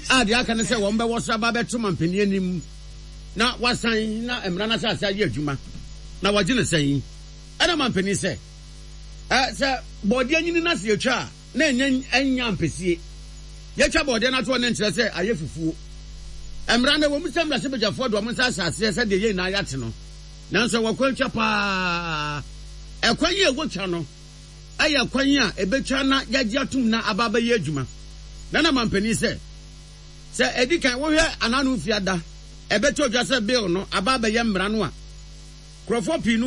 a de aka ne se wo mbe wo so aba beto mampani anim na wasan na emra na sase aye adwuma na waje ne san ana mampani se se body anyini na se atwa na enya ampesie ye twa body na to ne nkire se aye fufuo emra na wo musamra se bejafo do mo sase se de ye na ayate no nanso wakwancha pa ekwan ye wotwa no aya kwan a ebetwa na yagye atum na ababa ye adwuma na mampani se edikan wo hwe ananu fiada ebeto dwa se bill no ababa ye mmra no a krofo pinu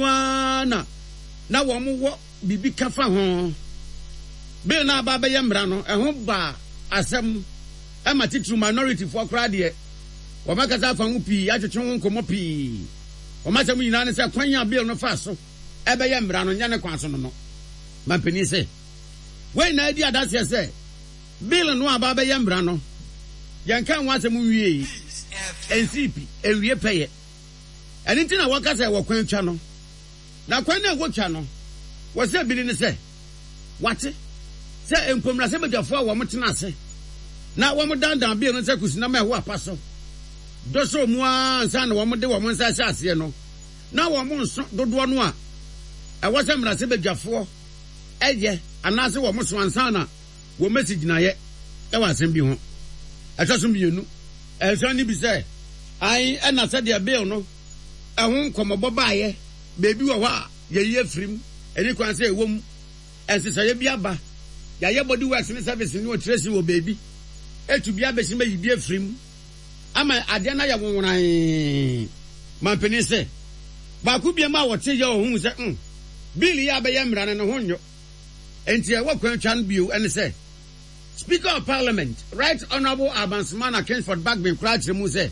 na wo mo wo bibi kafa ho bill na ababa ye mmra no eho ba asem amati true minority for krade wo makasa fa ho pi atwetwe ho nkomo pi wo masem nyina ne se kwan ya bill no fa so ebe ye mmra no nya ne kwan so no mampani se we na adi adase se bill no ababa ye mmra no yankan wasem wie NCP ewie peye eni ntina wakasa wo kwan twa no na kwan na wo twa no wo se bili ne se wate se empomra se bejafo a wo mtena ase na wo mdandan bi no se kusina ma ho apaso doso mu ansa na wo mde wo nsa sha ase no na wo nso dodo no a wo se mra se bejafo eje anase wo so ansa na wo message na ye e wa asem bi ho atwaso mienu ni bi say ai na say de bill no ehun komobo baaye bebi wo ha ye frim eni kwan say ewom ensisaye bi aba ya ye body works ni service ni o trace wo bebi etu bi abesi ma yi bi frim ama ade na ya wonworan mampeni say ba ku bi ma wo te ye ohun say bill ya ba ye mra ne ho nyo enti e wo kwan twan biu eni say Speaker of Parliament, Right Honorable Abansmana Kingsford Bagbin Crouch Muse.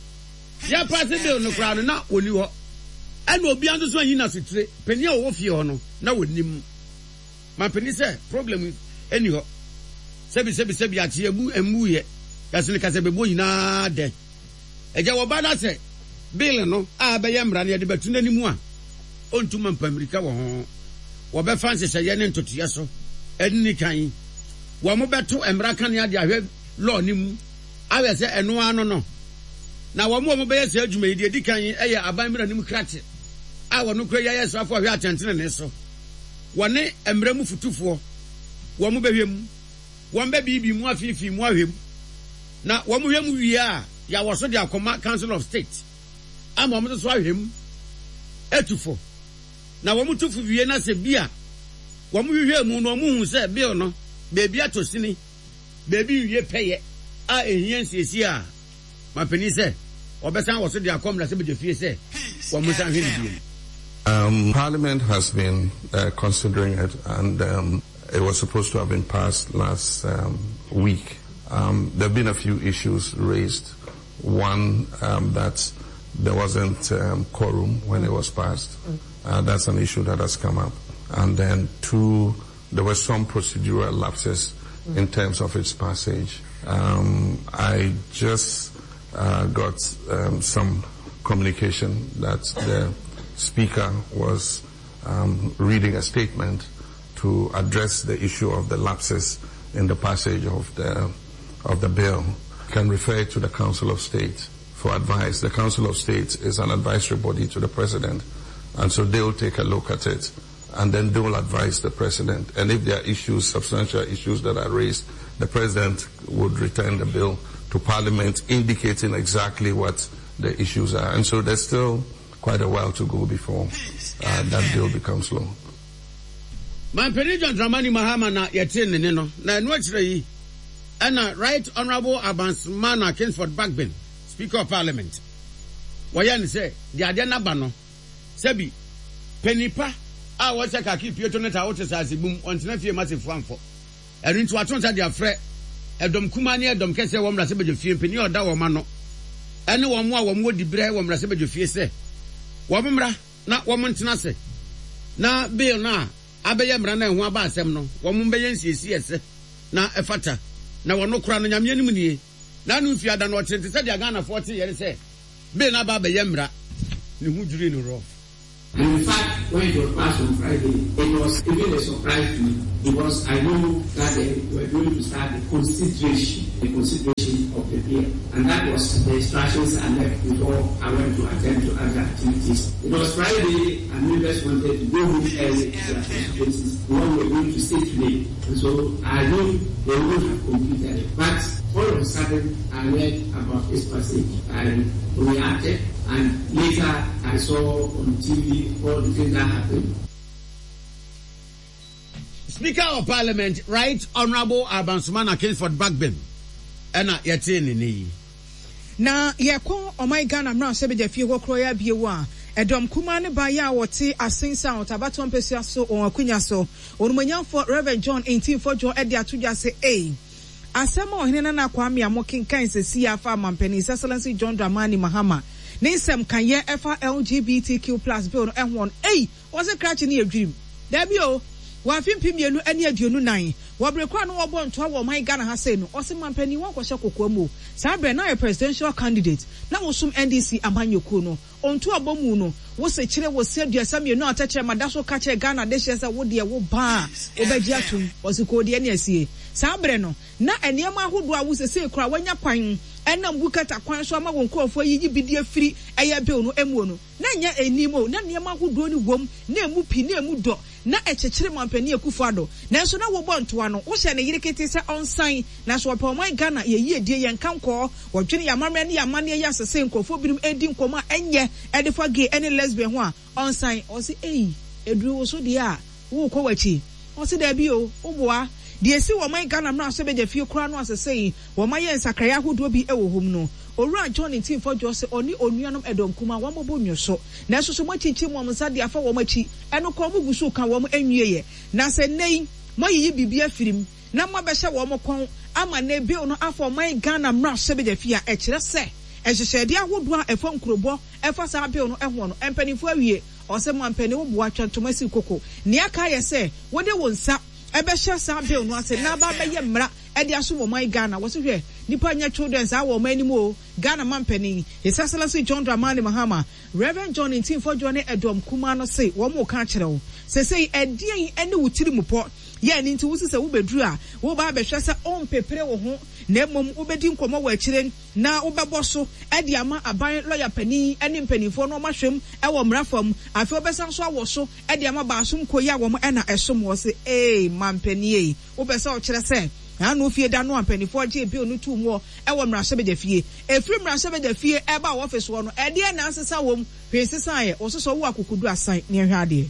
Ya pass bill no crowd na oni ho. And obi ando so yin na sitre. Penia wo fie ho no na wonim. Ma peni say problem any ho. Sebi ati emu ye. Kasini kasebe bo yina de. Eja wo ba na say bill no a be ye mra ne de betu nanimu a. Ontuma mpamirika wo ho. Wo be fancy say ye ne ntotua so. Eni kan wo mo beto emra kan ya de ahwe law ni mu awe se eno ano no na wo mo be yesa adwuma yi de dikan eye aban mira ni mu krate a wo no kra ya yesa afo ahwe atentene ne so wo ne emra mu futufo wo mo behwem wo mbe bibi mu afifi mu ahwem na wo mo hwem wi a ya wo so de akoma Council of State ama mo so ahwem etufo na wo mo tufu wie na se bia wo mo hwem no mo hu se bill no baby atosini baby wie peye a ehien siesi a mapeni se obesan wo so de akom na se bejefie se wo musan hwe bi. Parliament has been considering it, and it was supposed to have been passed last week. There have been a few issues raised. One, that there wasn't quorum when it was passed. That's an issue that has come up. And then two, there were some procedural lapses in terms of its passage. I just got some communication that the Speaker was reading a statement to address the issue of the lapses in the passage of the bill. Can refer to the Council of State for advice. The Council of State is an advisory body to the President, and so they will take a look at it, and then they will advise the President. And if there are issues, substantial issues that are raised, the President would return the bill to Parliament, indicating exactly what the issues are. And so there's still quite a while to go before that bill becomes law. My John Dramani Mahama na yetin ne no na eno akire yi ana Right Honorable Abansmana Kingsford Bagbin, Speaker of Parliament. Wayan say the ade na ba no sebi penipa a wo se ka ki pieto ne ta wo te sasebum ontena fie masefo amfo enu nti waton sa dia frɛ edom kuma ne edom kese wo mra se beje fie peni oda wo ma no ene wo mo a wo mo di bre wo mra se beje fie se wo mra na wo mo ntena se na bill na abeye mra na ho aba asem no wo mo beye nsiesi ese na efata na wo no kura no nyame anim nie na no fie ada no ɔtente se dia Ghana 40 yere se bill na ba beye mra ne hu juri no rough. In fact, when it was passed on Friday, it was even a surprise to me because I knew that they were going to start the consideration of prepare. And that was the instructions I left before I went to attend to other activities. It was Friday, and members wanted to go home early to their constituencies. One were going to stay today. And so I knew they would have completed it. But all of a sudden, I read about this passage. I reacted, and later I saw on TV all the things that happened. Speaker of Parliament, Right Honourable Abansumana Kingsford Bagbin. Ena yetini ni. Na yeko omai Ghana mra sebe de fie hokro ya biewa. Edom kuma ne ba ya wote asensa otabato mpesua so onwakunya so. Onumanyafo Reverend John 18 John ede atudwa se asema ohene na Kwame Amokin kan se si afa mampeni Excellency John Dramani Mahama. Nisem kan ye efa LGBTQ+ bill no ehwon was a crash in your dream. Debio wafin pimienu eni aduonu nan wabrekwa no wobo nto awo man Ghana ha sei no osema mpani won kwhye kokoamu sabre na a presidential candidate na wosum NDC amanyoko no onto abomu no wo se kire wo se aduasa mienu atachere madaso ka che Ghana de hye se wo de wo ba obaji atum osiko de ene asie sabre no na eniema ahodo a wo se sei kura wanya kwan enam bukata kwan so ama won krofo yiyi bidie firi eye bill no emu no na nya enimo na niema ahodo ni wom na emu pi na emu do na echechire mampani Akufo-Addo na so na wo bontoa no wo hye ne yirikete se onsan na so opan Ghana ye yiedie ye nkanko wo dwene yamamre ne yamane ye asese nkofo birim edi nkoma enye edefo gay ene lesbian ho a onsan o se eduru wo so de a wo ko wachi o se da bi o oboa de esi wo man Ghana mra so be de fie kura no asese wo man ye nsakaya hodo bi ewo hom no Owura John 18 John se oni onuanom edom kuma wo mobo nwoso na so so machichi mo amsa de afa wo machi eno ko mo gusu kan wo mo anwie ye na se nei mo yi bibia firim na mo behye wo mo kon ama na bi no afa man Ghana mra so be de fie a ekire se ehyehyede ahodo a efo nkrobo efa sa bi no ehwo no empanifo awie o se mo ampani wo bo atwantoma si koko ne aka ye se wo de wonsa ebehye sa bi no ase na ba be ye mra edi aso wo man Ghana wo se hwe nipa nya children sa wo man nimu Ghana mampani His Excellency John Dramani Mahama Reverend John 18 John edom kuma no se wo mo ka kire wo se sei edien ene wutiri mupo ye ni nti wusi se wo bedru a wo ba behwe se on pepere wo ho na mom wo bedi nkomo wa kire na wo bebo so edi ama aban lawyer pani ene mpanifo no mahwem e wo mrafam afi obesan so awo so edi ama ba asum koyi a wo mo ena esom wo se mampani wo besa o kire se anu fie da no ampanifo je bi onu tu mo e wo mrahye be da fie efiri mrahye be da fie e ba office wo no e de na asesa wom hwesesa ye ososo wo akokudu asan ne hwe ade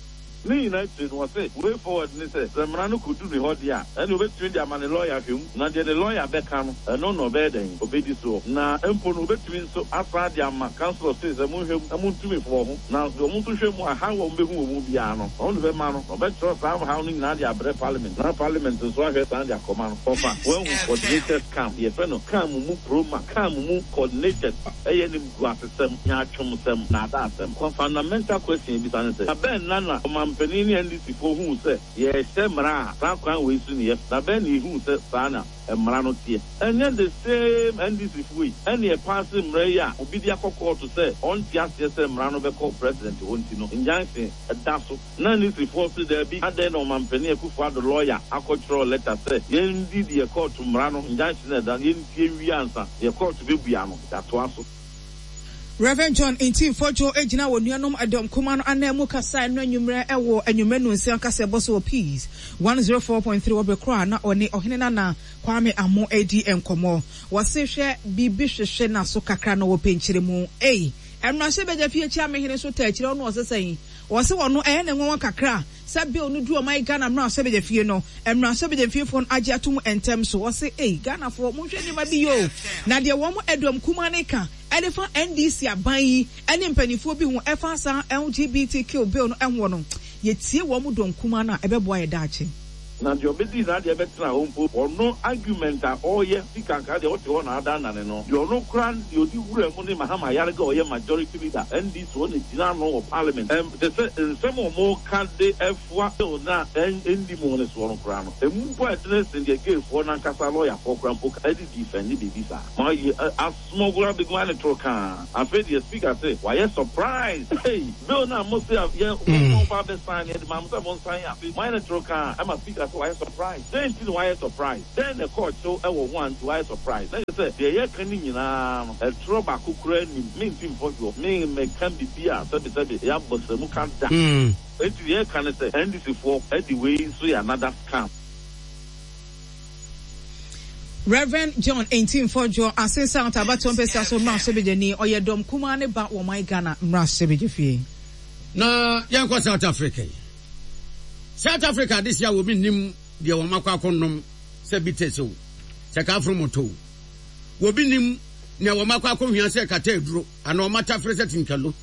me United was say way forward ni say Zemrano could do the hot ya and you between the man lawyer him na the lawyer be kan no be den obedi so na empo no between so after the am council says emu hwem emu tumi for ho na do mu to hwem a ha wo be hu wo bia no on be ma no be trust am how ni na the abre parliament na parliament so ahwe san the command for when we coordinated camp ye fe no camp mu proma camp mu coordinated eye ni gu asem nya atwom sem na da asem fundamental question bi san say aben nana Penini and this for who say, yes, Semra, Sanquan Wilson, yes, Nabeni who said Sana, and Maranotia. And then the same and this if we, and a passing Raya, Obidia call to say, on just yes, Marano call president, won't you know, in Jansen, a dasso. None is forced to there be, and then on Mampeni, who for the lawyer, a cultural letter say, indeed, the call to Marano, in Jansen, and in Theory answer, the call to Bibiano, that was. Reverend John 18 John ejina wo nuanom adom kuma no anemu kasa no anwumre ewo anwumenu nsia kasa boso peace 104.3 obekra na oni ohene na Kwame Amo edi enkomo wose hwe bibi hwehwe na so kakra na wo penchire mu emrase beja fie chi amehene so ta chire no osesan wose wono ne nwo kakra sabe onu du o mai Ghana mra so beja fie no emrase beja fie fon age atum entem so wose Ghana fo mo hwe ni ma bi yo na de wo mo adom kuma ne ka elefa NDC aban ene mpanifo bi hu efa sa LGBTQ bill no enwo no yetie wo mu donkuma na ebeboa ye daache na the obedi na the betra hompo or no argument at all ye sikanka de what one ada na no the no kran the odi wura mu ni Mahama yarega oye majority leader and this one is no parliament they say some more can they efwa na endi mo ne so no kran no emu po address in the game for na kasa lawyer for kran po e di defend the visa my small big man troka afraid the speaker say why you surprised hey bill na mo say ye mo fa be sign the mam say mo sign my troka I'm a speaker Africa so why surprise then still why surprise then the court so I will want to why surprise then you say the year can a trouble kukura ni mean team for you me can be beer so the ya boss mu kan da it the year can say NDC for anyway so another scam. Reverend John 18 Asensa Otabato Mpesa so ma sebejani oyedom kuma ne ba wo mai Ghana mra sebejefie na yanko South Africa. South Africa this year will be nim de wo makwa konnom se biteso se ka afromoto wo bi nim ne wo makwa konhia se kata eduro ana o mata freset nkalo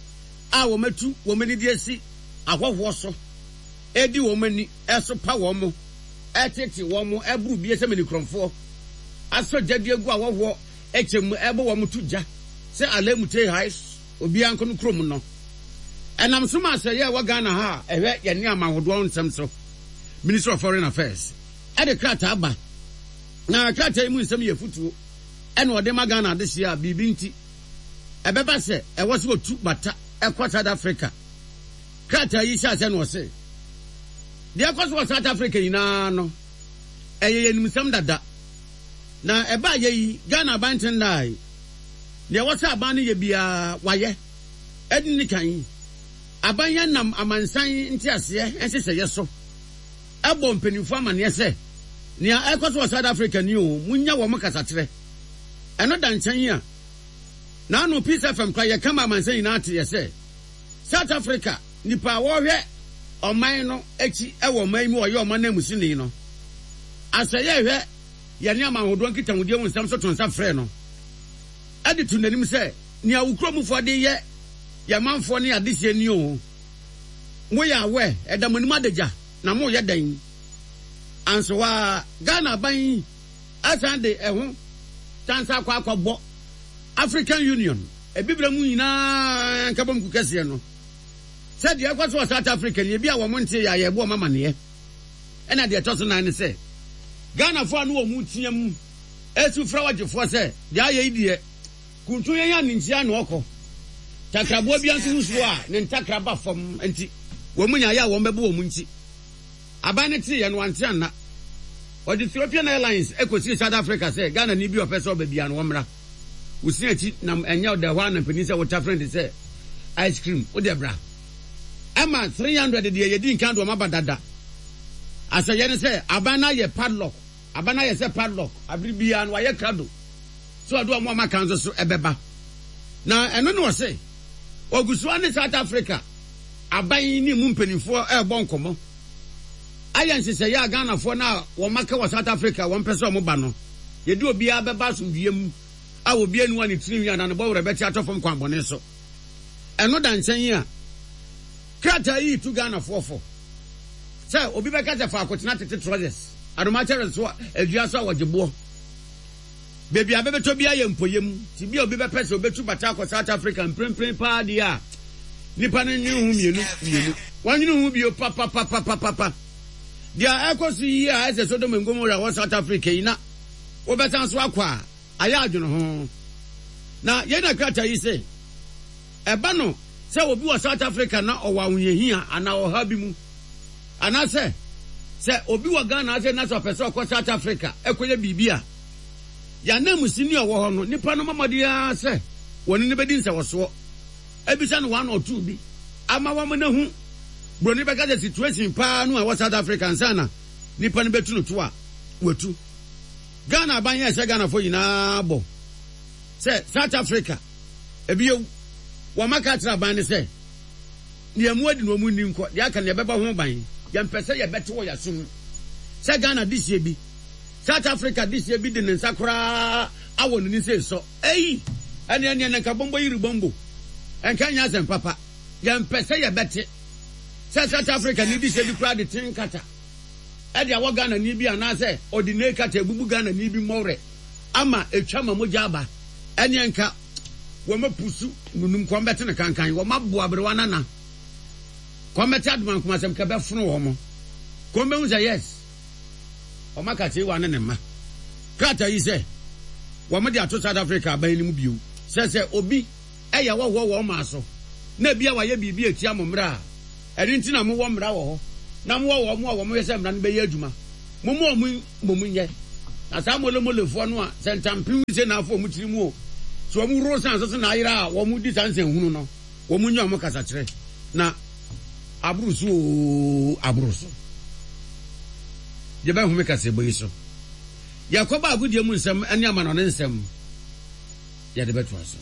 a wo matu wo mani de asi ahwohwo so edi wo mani eso pa wo mo etete wo mo ebru bie se mani kromfo aso jade egu ahwohwo echemu ebo wo mo tuja se alemute highs obi anko no krom no enam so ma say wa Ghana ha ehwe ye ne amahodo nsem so Minister of Foreign Affairs e de krata aba na krata mu nsem ye futuo ene ode ma Ghana de sia bibi nti ebeba se e wo se otu bata e kwa South Africa krata yi sha se no se de akwa South Africa ina no eye nim nsem dada na eba ye Ghana banten dai de wo se aba ne ye bia waye edi ni kan abanya nam amansan nti ase ensese yeso abo mpenifo amane se nia ekoso South Africa ni o munya wo makasatere eno danchan ya na anu Peace FM kwa ye kama amansan ina ate yese South Africa nipa wo hwe oman no echi ewo man mi wo ye oman na musini no aseye hwe ye ne amahodo nkitamudie wo nsam so tonsa frɛ no ade tu nanim se nia ukromufo de ye ya manfo ne adesie ni o mo ya we edamoni madeja na mo ye dan anso wa Ghana ban asande eho tansa kwa akọbọ African Union ebibra mu nyina nkabom kukese no said ye kwaso South Africa ne bia wo monte ya ye bo mama ne ena de toso nan se Ghana fo anu wo mu tiam esu fra wagefo se de aye idie kuntu ye ya nintia na okọ takrabo bia nso nso a ne ntakraba fam enti wo munya ya wo mbebo wo munti abane ti ye no ante anna o di Ethiopian Airlines ekosi South Africa say Ghana ni bi opeso ba bia no mra usi achi nam enya de hwa na peni say water friend say ice cream o de bra ama 300 de ye di nkan do ma badada asa ye ne say abana ye padlock abana ye say padlock abri bia no ye krado so ado mo ma kan so ebeba na eno no say Ogusuwa ni South Africa abayi ni mu mpenifo ebo nkomo ayanse se ya Ghana fo na wo maka wa South Africa wo mpese mo ba no ye di obi abeba so wiem a obi anu ani tiri wi na bo wore beti atofom kwambone so eno da nchen yi a krata yi tu Ghana fo se obi beka se fa akotena tete trousers adoma chere so adua so wogebo baby abebeto bia ye mpoyem ti bia obi bepese obetu bata akọ South Africa mprempren pa dia nipa ne nyu hu mienu wanyu hu bio papa dia ekosi yi a ese Sodom and Gomorrah wa South Africa ina obetan so akwa aya adwono ho na ye na krata yi se eba no se obi wa South Africa na owa ahuyehia ana oha bi mu ana se obi wa Ghana se na so pese akọ South Africa ekoye bibia ya na musini owo ho no nipa no mamade ya se woni ne bedi nse woso ebisa no 1 or 2 bi ama wa mo na hu broni beka the situation pa no a South African sana nipa no betu no to a watu Ghana ban ya se Ghana fo yina bo se South Africa ebiye wa maka tra ban ne se ne amu adi no mu ni nko ya ka ne beba ho ban ya mpese ya bete wo ya sum se Ghana disie bi South Africa this year be the nsakura awon ni say so eni nka bombo yiri bombo enka nya sem papa ya mpese ya bete South Africa ni this year be kra the tin kata e dia wo Ghana ni bi ana say ordinary kata ebubu Ghana ni bi more ama etwa mamoja aba eni nka wo mapusu nunum kombete ne kankan wo mabo abrewa nana kombete adman kuma sem ka be funu wo mo kombe hu say yes o makati wa ne ma krata yi se wo me de ato South Africa aban ni mu bio se obi eya wo ma so na bia wa ye bibi etia mo mra eri nti na mo wo mra wo ho na mo wo mo yesa mra no be ye adwuma mo ye na sa mo lefo no a sentampi se na afo mo tiri mu o so mo ro san so na ayira wo mo di sansen hunu no wo mo nya mo kasa kire na abrusu je ba hu me kasa boyi so yakoba agudie mu nsem ane ama no ne nsem ya de beto aso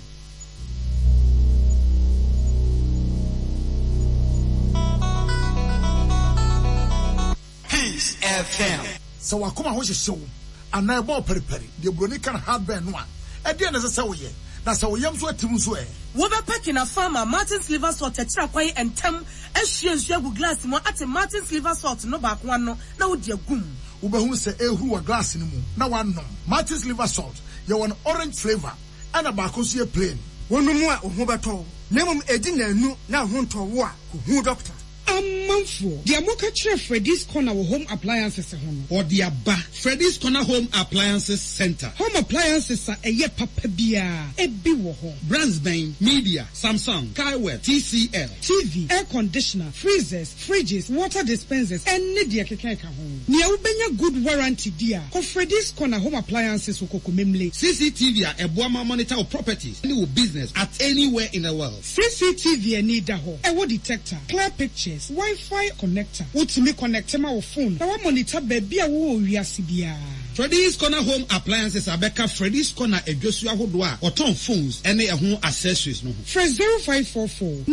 Peace FM. So wakoma ho hyehyɛ wo ana ɛbɔ periperi de broni kan hardware no a ɛde na sɛ wo ye na sɛ wo yam so atim so wo be packing a farmer Martin's liver salt tetira kwai entem ehwie nsu agu glass mo ate Martin's liver salt no ba ko no na wo de agum wo be hu sɛ ehuru wa glass no mu na wanom Martin's liver salt ye won orange flavor ana ba ko so ye plain wonumu a ho beto na mum edi nanu na ho nto wo a hu doctor Amanfo, the Amoka Chef Freddy's Corner Home Appliances or the Abba Freddy's Corner Home Appliances Center. Home appliances are a ye papa bia, a biwo home. Brandsbane, Media, Samsung, Kaiware, TCL, TV, air conditioner, freezers, fridges, water dispensers, and Nidia Kekeka home. Nia ubenya good warranty dia. Ko Freddy's Corner Home Appliances ukokumemle. CCTV a Boama monitor of properties, any business at anywhere in the world. CCTV need a home. A detector, clear pictures. Wi-Fi connector. Utimi connect my phone. Now monitor baby a wo wiasibia. Freddy's Corner Home Appliances Abeka Freddy's Corner Ejosua Hodwa or ton phones any home accessories no. Fresh 0544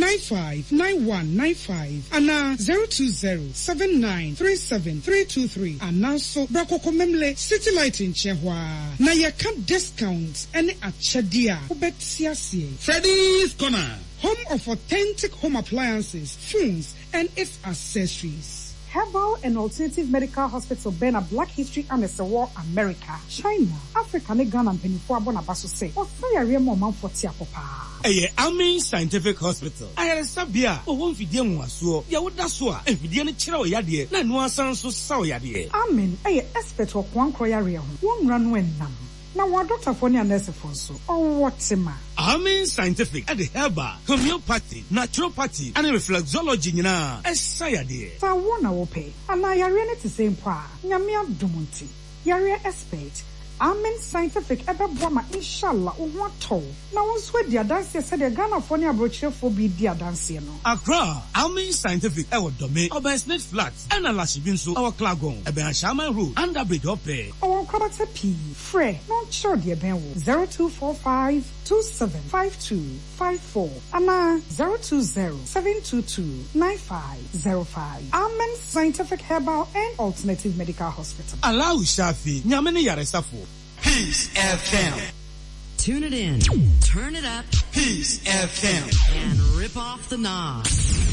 959195 and 020 7937323 and now so Brakoko Memle City Light in Chehwa. Na ya can discounts any achadia. Ubetiasie. Freddy's Corner. Home of authentic home appliances, phones, and its accessories. Herbal and Alternative Medical Hospital Bena Black History and War America, China, Africa, Ghana, and Penifua Bonabaso say, or Fire Remo Man for Tiapopa. Amin Scientific Hospital. I had a sabia, or one video was so, Yawudaswa, and Vidian Chiro Yadi, Nanua Sanso Sao Yadi. Amin, expert of one Croyaria, one run when nam. Now, what Dr. Fonia nurse for so, or what's ma? Amin Scientific at the herbal, homeopathy, naturopathy, and reflexology, na, as Sayadi. So I want to pay, and I are ready to say, Pa, Yamia Dumunti, Yaria expert. Amen Scientific ebe boama inshallah uwato na wonswe dia dance said the Ghana for near brochure for be dia dance no Accra Amen Scientific ewo dome Obersnet Flat and Alashibinso our Klagon ebe Shaman Road under bridge ope our Krabata P Fre not sure dia ben 0245 275254 ama 020-722-9505 Amen Scientific Herbal and Alternative Medical Hospital. Allow Shafi Nyamene Yaresafo. Peace FM. Tune it in, turn it up, Peace FM, and rip off the knob.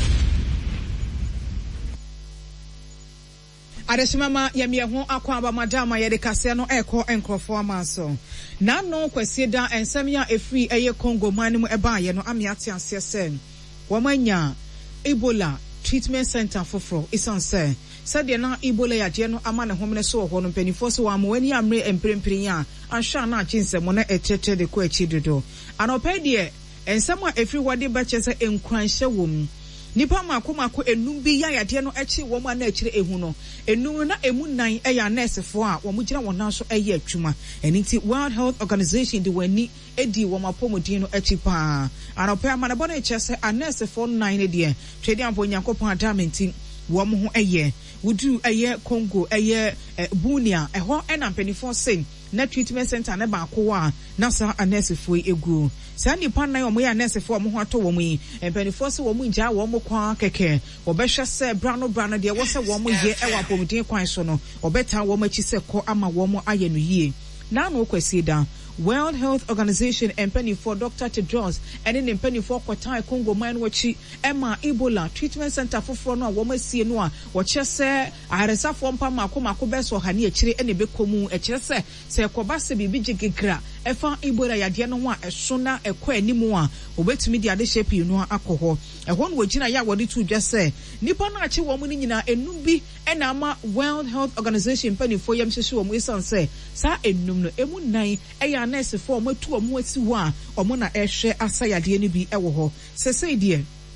Adesimama yamie ho akwa ba madama ye de kase no eko enkrofo amaso na no kwesi da ensem ya efri eye Congo man mu eba ye no amiate ase se wo manya Ebola treatment center foforo ison se said na Ebola ya de no ama ne homne so ho no panifo so wa mawani amre empremprin ya anhwa na achinsem no etete de ko achi dodo anopa de ensem a efri wade ba chese enkwanhye wom nipa mako enum bi ya yade no echi wo ma na echire ehu no enum na emu nan eya nurse fo a wo mugina wona so eye atwuma eniti World Health Organization de wani edi wo mapomodin no echi pa anopa ama na bo na echese a nurse fo nan ne de twedi ampo nyankopon adamenti wo mo ho eye wudu eye Congo eye Bunia eho enampenifo sen na treatment center na ba ko wa na sa nurse fo egu sa nipa nan omo ya nurse fo omo ho ato wo mu empenifo se wo mu nja wo mo kwa keke wo be hwe se brano de wo se wo mo ye ewa pomodin kwan so no obeta wo machi se ko ama wo mo aye no yie na no kwesi da World Health Organization empenifo Dr. Tedros ene ne empenifo kwatan Congo man wachi ema Ebola treatment center foforo no a wo masie no a wo chese aresafo mpa mako beso ha ne akire ene bekomu ekire se ekoba se bibi gigira efa Ebola yade no ho a eso na ekọ animu a obetumi di ade shape no akọhọ ehọ no wagina ya wode tu dwa se nipa na achi wo mu ni nyina enum bi ena ama World Health Organization empenifo yam hyehyɛ wo mu isan se sa enum no emu nan eya nurse for omo tu omo asi ho a omo na ehwe asayade ni bi ewo ho sesei die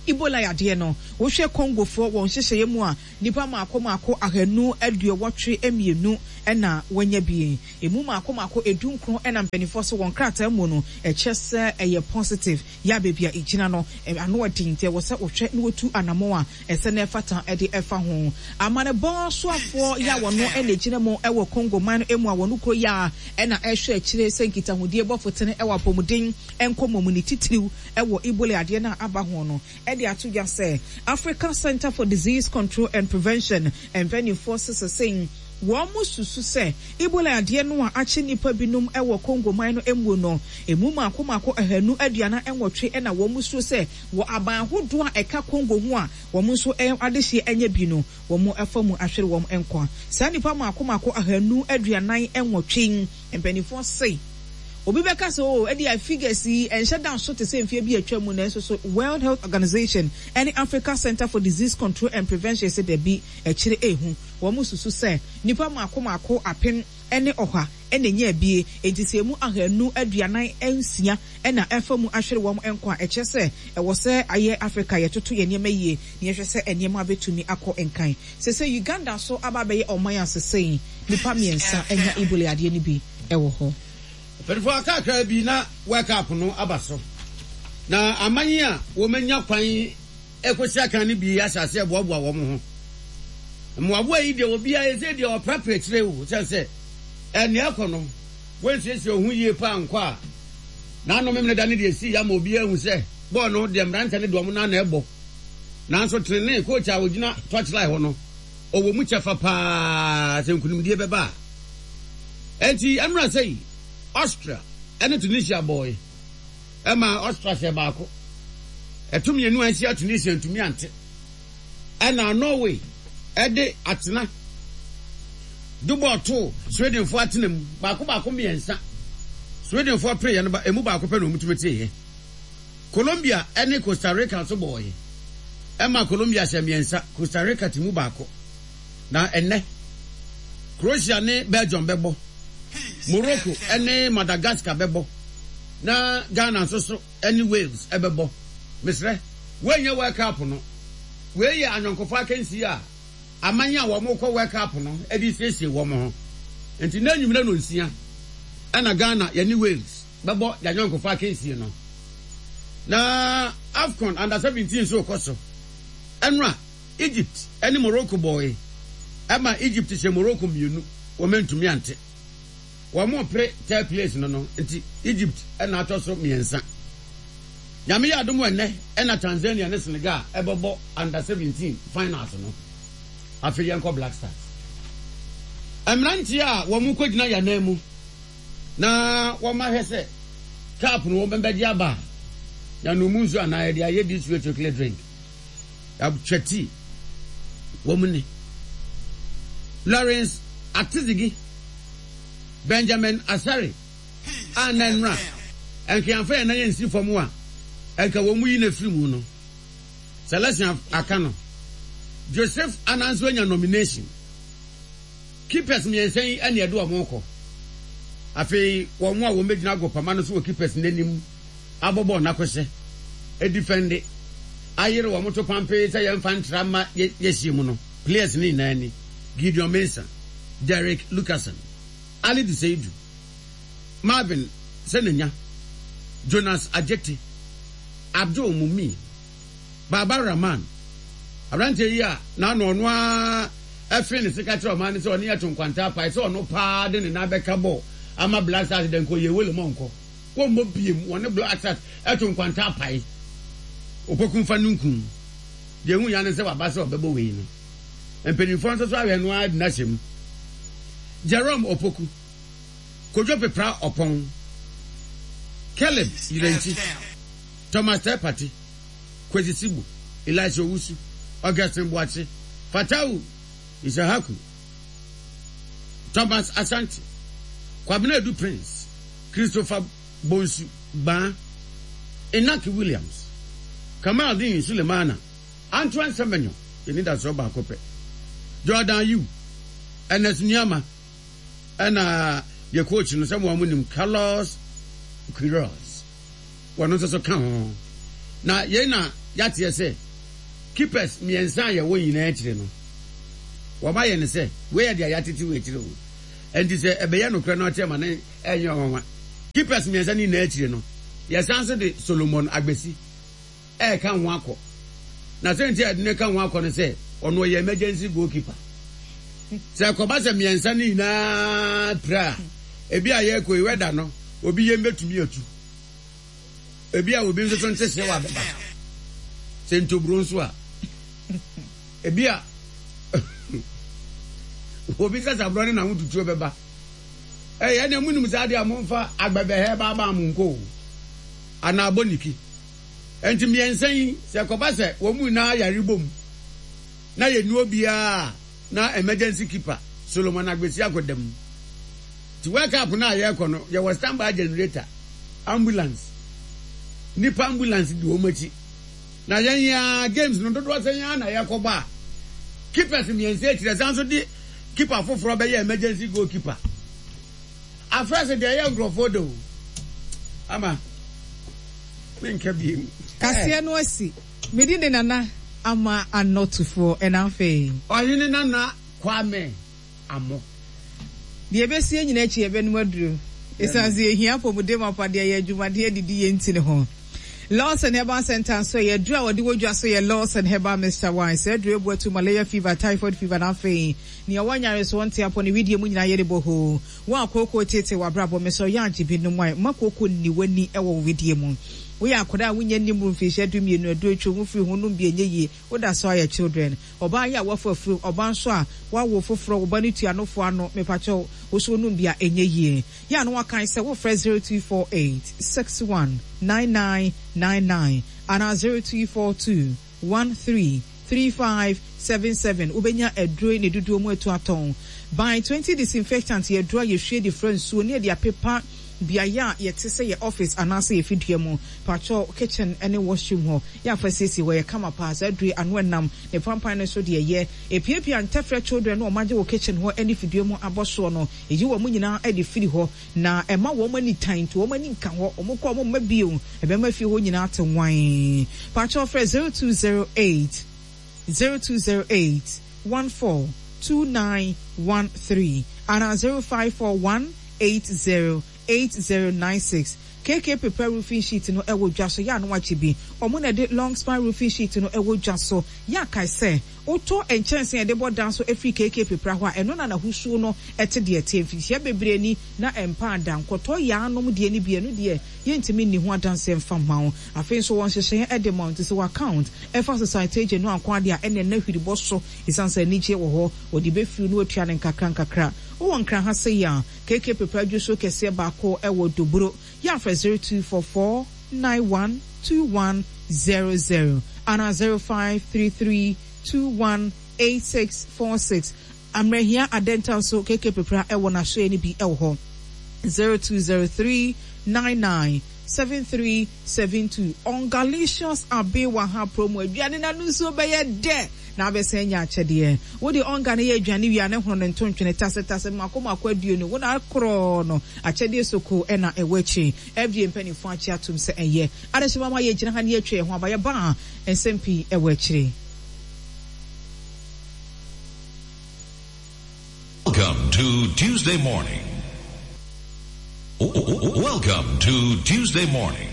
Ebola yade no wo hwe Congo fo won hyehye mu a nipa maako ahanu aduowotwe emienu na wanya bie emu maako edunkron na mpanifo so won krata mu no echese eye positive ya bebia egina no ano odinte wo se ohwe na wotu anamo a ese na efata de efa ho amane bo so afo ya wono na egina mu ewo Congo man emu a wono kro ya na ehwe akire senkita hodie bofotene ewo apomuden enkomo mu ni titiriw ewo Ebola ade na aba ho no de atoja say African Center for Disease Control and Prevention and Venue Forces are saying Wamu susu se Ebola ade no a ache nipa binum ewo Congo man no emu no emu mako ahanu aduana enwotwe na wamu susu se wo aban hodo a eka Congo ho a wamu so adehye enya bi no wamu afamu ahwere wam enkwa sa nipa mako ahanu aduanan enwotwe empanifo say Obi beka so e dia figures and shut down so to say mfie bi atwa mu na so World Health Organization and Africa Center for Disease Control and Prevention said there be a chire ehu wo mususu say nipa mako apem ene oha ene nya bie edisemu ahanu aduanan ensia na efamu ahwere wom enkwa eche se e wo se aye Africa ye toto ye niam yie ne ye hwe se eniem abetumi akọ enkan se Uganda so ababe oman asese nipa miensa enya Ebola ade ni bi ewo ho Perifo akaka bi na wake up no abaso. Na amanyi a wo manya kwan ekosi aka ne bi asase eboaboa wo mo ho. Moabo yi de obi a eze de opra kire wo se ene akono wensese ohun yie pa nkwa na no memne da ne de si ya ma obi ahu se bo no de mranta ne do mo na ebo. Na so trene coach a wogina touchline ho no owo mu chefa pa se nkunimdie beba. Enti amra sei Austria and Tunisia boy. Emma Austria se baako. Etumi enu ansia Tunisia ntumi ante. Ena Norway ede atena. Dubo to Sweden for atenam baako miensa. Sweden for prayer no ba emu baako pe no mutumete ye. Colombia ene Costa Rica so boy. Emma Colombia se miensa, Costa Rica timu baako. Na enne Croatia ne Belgium bebo. Morocco ene Madagascar bebo na Ghana so any Wales ebebo misre when you wake up no we ye anonkofa kansi a amanya wo mo ko wake up no edi sese wo mo ho enti na nyumna no nsia ana Ghana ye ni Wales bebo ya anonkofa kansi no na AFCON under 17 so koso enra Egypt ene Morocco boy ama Egypt se Morocco mienu wo mentumi ante Wamo pre third place no nti Egypt na atoso miensa nyame ya adomo enne na Tanzania ne Senegal ebebo under 17 finals no African Black Stars amranti a wamo kogina ya namu na wama hese cup no wombeji aba ya no munzu ana ya ye this chocolate drink ya chati womuni Lawrence Atizigi Benjamin Asari Anenra enkianfa na yensi fomu a enka wo mu yi na firimu no Celestia Akano Joseph Ananzo nya nomination keepers miensen ane edo omoko afi wo mu a wo megina go pama no so keepers nanim abobo na kwese e defend ayere wo moto pampe say yemfa ma yesimu no players ni nani Gideon Mensah Derek Lucasen Ali Diseidu Marvin Senenya Jonas Ajeti Abdul Mumi Baba Rahman Abrante ya na no no a afre ne secretary man so ne yato nkwanta pa so no pa de ne na beka bo ama Black Stars den ko ye wele monko wo mo biem woni Black Stars yato nkwanta pa opokum fa nunkun de hu ya ne se baba se obebo we no empenifo nso so awe no ad na hyem Jerome Opoku Kojo Pepra Opon Caleb Irenchi Thomas Tepati Kwezi Sibu Elijah Owusu Augustine Boache Fatau Isahaku Thomas Asante Kwabena Edu Prince Christopher Bonsu Ba Inaki Williams Kamaldin Sulemana Antoine Semenyo Yenida Soba Kope Jordan Yu Ernest Nyama and your coach no someone with him Carlos Quiroz one also come na ye na yate say keepers miensa ye wo nyina akire no wo ba ye ne say we ye dia yatete we akire wo enti say ebeye no kra no tema na enyo wanwa keepers miensa ni na akire no ye sanso de Solomon Agbesi kan ho akọ na say enti ade ne kan ho akọ ne say ono ye emergency goalkeeper say ko ba say miensa ni na pra ebi aye ko iweda no obi ye mbetumi atu ebi a obi nso nte se wa beba sento bronso a ebi a obi kasa broni na hututu beba ya na munum sa de amfa agbebe he ba ba munko ana aboniki enti miensan se ko ba se wo mu na yaribom na ye nu obi a na emergency keeper Solomon Agbesi akodam ti wake up na ye ko no ye was standby generator ambulance nipa ambulance di omachi na yanya games no dodo asanya na yakoba keepers miense tire sanso di keeper foforo be emergency goalkeeper afrase de ya grofodo ama menka bi kasia no asi medi de nana ama anotufo enafe oyini nana Kwame amo de besie nyina chi ebe no aduru esanze ehia pomode mapade ya adwumade adidi ye ntine ho Lawson Herbal Center so ye dra wodi wodwa so ye Lawson Herbal Mr. Wise adru ebuatu malaria fever typhoid fever na fe ni awanyare so wonte apo ne widie mu nyina ye debo ho wa akoko tete wa brabo meso ya agibi no mai makoko ni wani ewo widie mu we akoda wunya ni mu mfishe dumienu adu etwo mu firi hunum bi enye woda so ya children oba ya wafafu oba nso a wawo foforo oba ni tuanofo ano mepacho oso num bia enye ye ya no wakan se wo fresh 0248 619999 ana 0242 133577 ubenya edro ne dudu mu etu aton by 20 disinfectant ye draw ye hwe difference so ne dia paper biaya yete say your office anase ye fidua mu pacho kitchen any washroom ho ya fasisi where come pass adri anwenam ne pampan no so de ye epiepia ntefre children no maje wo kitchen ho any fidua mu aboso no eji wo mu nyina e de fidi ho na ema wo mani time to wo mani nka ho omukọ mo mabio ebe ma fi ho nyina atwan pacho fre 0208 142913 ana 0541 8096 KK prepare roofing sheet no ewo dwaso ya no wachibi omo na de long span roofing sheet no ewo dwaso ya kai se oto enchanse e de bodan so every KK prepare ho eno na husuo no ete de ete mfihia bebre ni na empa adan koto ya anom de ni bia no de ye ntimi ni ho adanse mfa mawo afen so won hyehye e de mount so account e fa society agent no akwa de a ene na hwiri boso isanse ni che wo ho odi be firu no atua ne nkakra won kran ha se ya KK prepare juso kese ba ko ewo dobro ya fa 0244 912100 ana 0533218646 amrehia adental so KK prepare ewo na so ni bi ewo ho 0203 997372 on Galatians Abewa ha promo aduane na nuso beye de na abesenya achede wo de onga na ye aduane wi ane hono ntontwene tase makoma kwaduo no wo na akro no achede soko e na ewachi every penny fo achi atum se eye adehima ma ye gina ha ne atwe ho abaye ba ensempi ewachi. Welcome to Tuesday morning. Welcome to Tuesday morning.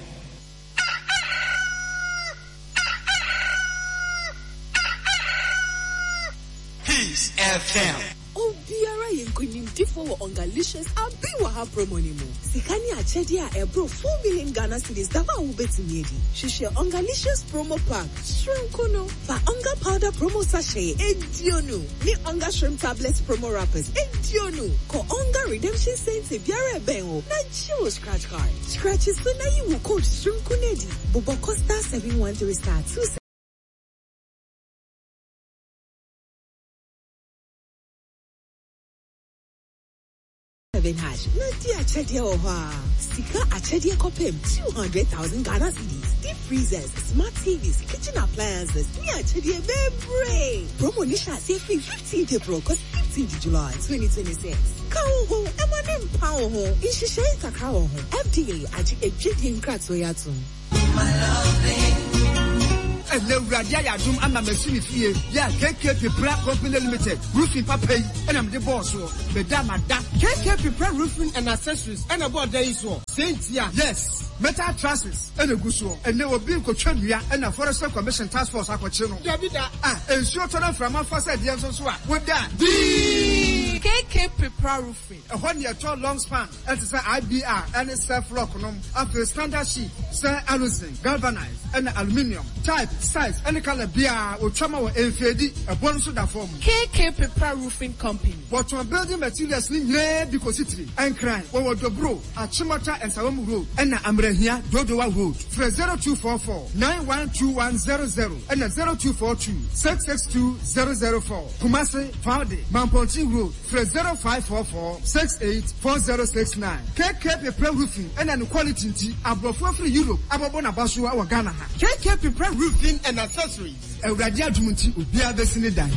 Peace FM. Obiara yenkunimtifo on Galatians Abewa ha promo ni mo. Sikani achedi a ebro 4 million Ghana cedis dawa ubetumi edi. Shishe on Galatians promo pack. Shrimp fa onga powder promo sachet edionu. Ni onga shrimp tablets promo wrappers edionu. Ko onga redemption cents biara benwo. Na chiwo scratch card. Scratch is so na you code shrimp kunedi. Bobo Costa 713 star 2. Hash. Nati achedi oha. Sika achedi kopem 200,000 Ghana cedis. Deep freezers, smart TVs, kitchen appliances. Ni achedi bebre. Promo nisha say 15th April cause 15th July 2026. Kawo ho, emane mpawo ho. Inshishe kakao ho. FDA achi ejidi nkratso yatum. Radia Yadum and Mamma Fie, KK Prep Company Limited, Roofing Papa, and I'm the boss. Madame, KK Prep Roofing and Accessories, and about days war. Saint, yes. Metal trusses and a gusso, and there will be Cochonia and a Forester Commission Task Force Aquachino. Yabida, and short enough from our first ideas on swap. With that, KK Prepare Roofing, a 1 year tall long span, and it's an IBR and a self lock after standard sheet, Sir Allison, galvanized, and aluminium, type, size, and color beer or trauma or FAD, a bonus of that form. KK Prepare Roofing Company. What your building materials in red because it's and crime, or the bro, at Chimata and Salom Road, and I'm here, Dodowa Road, for 0244 912100 and 0242 662004. Kumasi, Fowdy, Mamponti Road, for 0544 684069. KK Prepare Roofing and an quality tea, above for Europe, Ababona Basua or Ghana. KK Prepare Roofing and Accessories, a Radia Jumunti, Ubia Besinidan.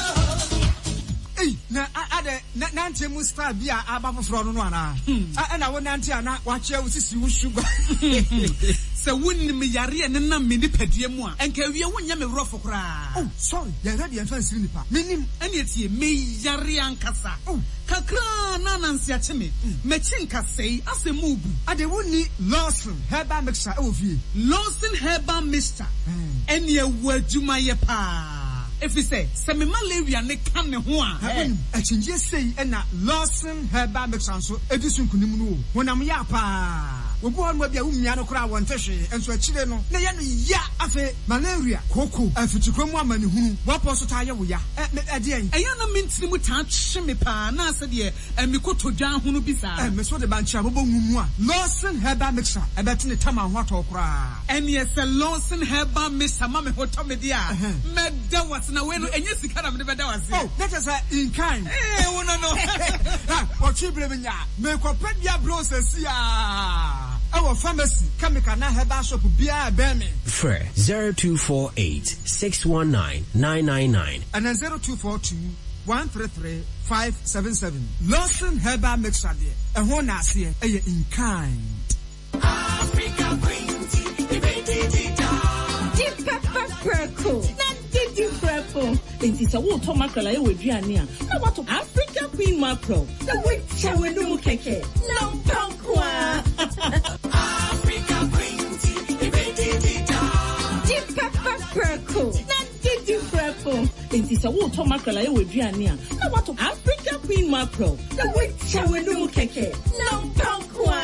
Na nanti musta bia aba foforo no ana na wo nanti ana wa che wo sisi wo sugar se wonni me yare ne na me nipadua mu a enka wie wonya me rofo kra. Oh sorry ya ready and fancy nipa menim ene etie me yare ankasa kakra na nansi ache me chinka sei asemu bu ade wonni Lawson herbal mixture e wo fie Lawson herbal mixture ene wadwuma ye pa. If you say, Semi malaria ne come me one. I change say, and Lawson herbal mixture so Edison Kunimu. When I'm yapa. We born with your Umiano crowd one teshe, and so a chileno. Nayan ya afe malaria, cocoa, and Futukum woman who what was tire we are. Ayana means to touch me pa, Nasa dear, and Mikoto Jan Hunubisa, and Miss Odebancha Bumua. Lawson herbal mixture, and that's in the Tama water cry. And yes, a Lawson herbal mixture, Mamma Hotomedia. Medda was now when and yes, the kind of never does. Oh, that is in kind. Eh, no. What you believe ya? Make a pedia broses ya. Our pharmacy, Kamikana Herbal Shop, Bia Bemi. Fair 0248 619 999 and then 0242 133 577. Lawson Herbal Mixture, and one last year, in kind. Africa Queen Tea, Deep Pepper Purple. Deep Purple. It is a water mackerel I would Giannia. Now what to Africa Queen Mackerel? The witch shall we do keke. No Pokwa. Africa Queen Tea, Deep Pepper Purple. Deep Purple. It is a water mackerel I would Giannia. Now what to Africa Queen Mackerel? The witch shall we do keke. No Pokwa.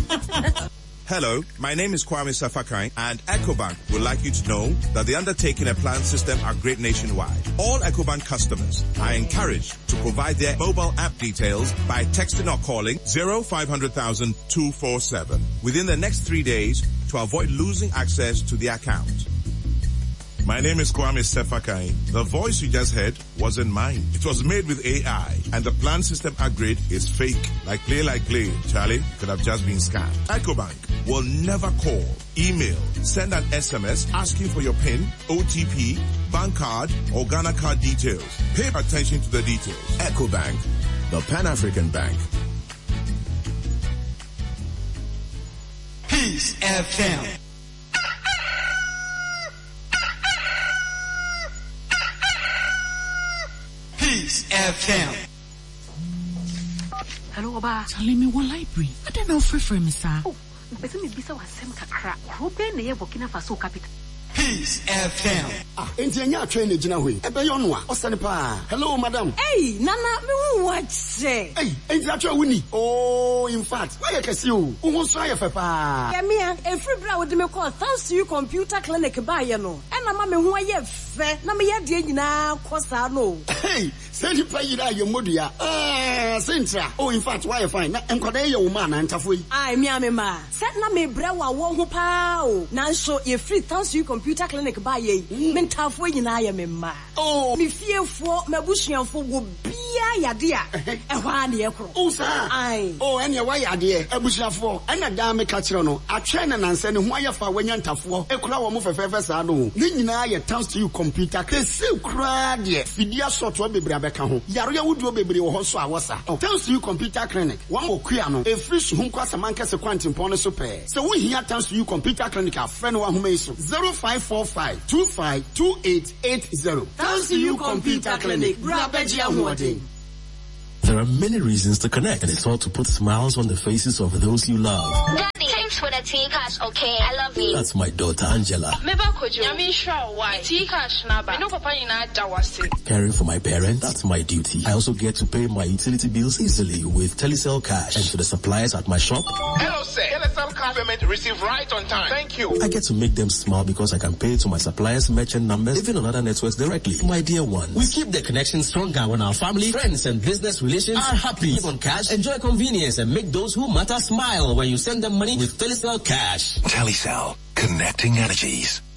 Hello, my name is Kwame Safakai, and EcoBank would like you to know that the undertaking and plan system are great nationwide. All EcoBank customers are encouraged to provide their mobile app details by texting or calling 0500,000 247 within the next 3 days to avoid losing access to the account. My name is Kwame Sefakai. The voice you just heard wasn't mine. It was made with AI, and the plan system upgrade is fake. Like play. Charlie could have just been scammed. EcoBank will never call, email, send an SMS asking for your PIN, OTP, bank card, or Ghana card details. Pay attention to the details. EcoBank, the Pan-African Bank. Peace FM. Peace FM. Hello, Oba. Charlie, me one library. I don't know for me, sir. Oh, but me bisa wasem kakra. Hope na ye Burkina Faso capital. Peace FM. Enti anya train gina hoi. Ebe yo no a. Osane pa. Hello, madam. Hey, Nana, me what say? Hey, enti atwa wuni. Oh, in fact, why you kesi o? Wo so aye fa pa. Yeah, me a free bra wo de me call thanks to you computer clinic ba ye no. E na ma me ho aye fe. Na me ye de nyina kosa no. Hey, send you pay that your modua. Centra. Oh, in fact, why you fine? Na enkwada ye wo ma na ntafo yi. Ai, me ma. Set na me bra wa wo ho pa o. Na so ye free thanks to you computer clinic ba ye. Me ntafo nyina ye me ma. Oh, me fiefo mabusuafo go bia yade a ehwa na yekro o sa ai o ene wa yade abusuafo ena da me ka kire no atwe na nanse ne ho ayefa wanya ntafo ekura wo mo fefefe sa no ne nyina ye thanks to you computer kese kura de fidia soto bebre abeka ho yare awuduo bebre wo ho so awosa thanks to you computer clinic one mo kua no e free so hunko asamanka se kwantimpon no so pe se wo hia thanks to you computer clinic a friend wa homa iso 0545252880 thanks to you computer clinic brabeji ahode. There are many reasons to connect, and it's all to put smiles on the faces of those you love. Daddy, thanks for the tea cash, okay? I love you. That's my daughter, Angela. Caring for my parents, that's my duty. I also get to pay my utility bills easily with Telecel Cash. And for the suppliers at my shop, hello, sir. Telecel Cash payment received right on time. Thank you. I get to make them smile because I can pay to my suppliers' merchant numbers, even on other networks directly. My dear ones, we keep the connection stronger when our family, friends, and business relations are happy. Live on cash, enjoy convenience, and make those who matter smile when you send them money with Telecel Cash. Telecel, connecting energies.